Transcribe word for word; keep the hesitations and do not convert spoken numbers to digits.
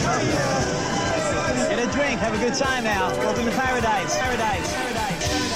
Get a drink, have a good time now. Welcome to paradise, paradise, paradise, paradise.